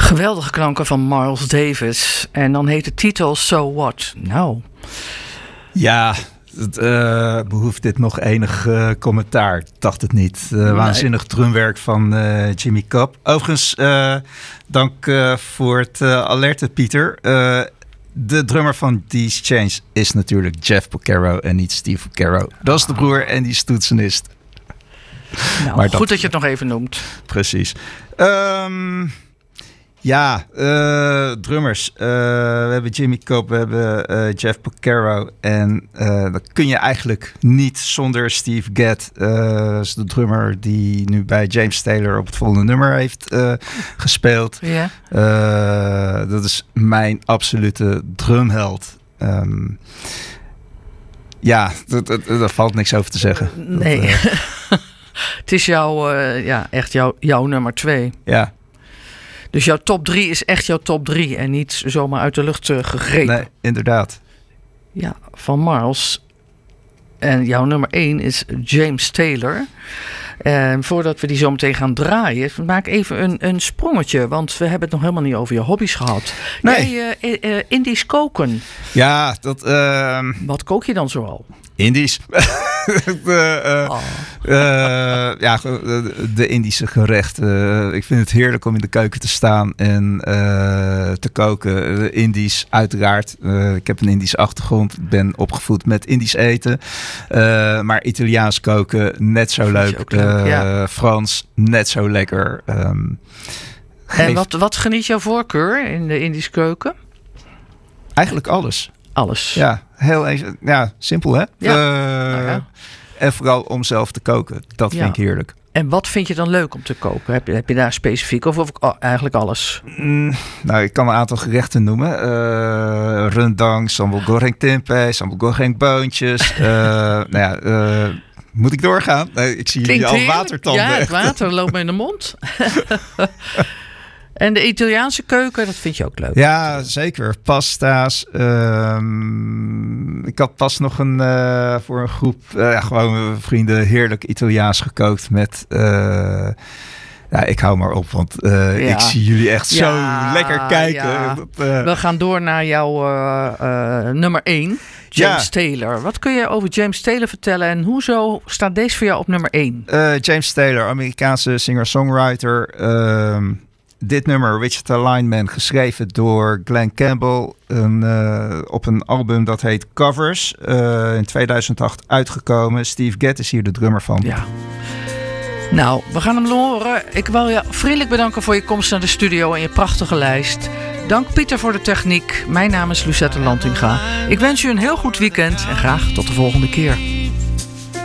Geweldige klanken van Miles Davis. En dan heet de titel So What? Nou. Ja, het behoeft dit nog enig commentaar. Ik dacht het niet. Waanzinnig drumwerk van Jimmy Cobb. Overigens, dank voor het alerten, Pieter. De drummer van These Chains is natuurlijk Jeff Porcaro en niet Steve Porcaro. Dat is de broer en die is toetsenist. Nou, maar goed dat je het nog even noemt. Precies. Drummers. We hebben Jimmy Cobb, we hebben Jeff Porcaro. En dat kun je eigenlijk niet zonder Steve Gadd. Dat is de drummer die nu bij James Taylor op het volgende nummer heeft gespeeld. Yeah. Dat is mijn absolute drumheld. Daar valt niks over te zeggen. Nee. Het is echt jouw nummer 2. Ja. Dus jouw top 3 is echt jouw top 3 en niet zomaar uit de lucht gegrepen. Nee, inderdaad. Ja, van Miles. En jouw nummer 1 is James Taylor. En voordat we die zo meteen gaan draaien, maak even een sprongetje. Want we hebben het nog helemaal niet over je hobby's gehad. Nee. Indisch koken. Ja, dat... Wat kook je dan zoal? Indisch. De Indische gerechten. Ik vind het heerlijk om in de keuken te staan en te koken. Indisch, uiteraard. Ik heb een Indische achtergrond. Ik ben opgevoed met Indisch eten. Maar Italiaans koken, net zo leuk. Frans, net zo lekker. En wat geniet jouw voorkeur in de Indische keuken? Eigenlijk alles. Alles. Ja, heel even. Ja, simpel hè? Ja. En vooral om zelf te koken. Dat vind ik heerlijk. En wat vind je dan leuk om te koken? Heb je daar specifiek of eigenlijk alles? Ik kan een aantal gerechten noemen. Rendang, sambal goreng tempeh, sambal goreng boontjes. Moet ik doorgaan? Ik zie jullie al watertanden. Ja, het water loopt me in de mond. En de Italiaanse keuken, dat vind je ook leuk? Ja, zeker. Pasta's. Ik had pas nog voor een groep, gewoon vrienden, heerlijk Italiaans gekookt met... ik hou maar op, want ik zie jullie echt zo lekker kijken. Ja. We gaan door naar jouw nummer 1, James Taylor. Wat kun je over James Taylor vertellen en hoezo staat deze voor jou op nummer 1? James Taylor, Amerikaanse singer-songwriter. Dit nummer, Wichita Lineman, geschreven door Glenn Campbell op een album dat heet Covers. In 2008 uitgekomen. Steve Gadd is hier de drummer van. Ja. Nou, we gaan hem horen. Ik wil je vriendelijk bedanken voor je komst naar de studio en je prachtige lijst. Dank Pieter voor de techniek. Mijn naam is Lucette Lantinga. Ik wens u een heel goed weekend en graag tot de volgende keer.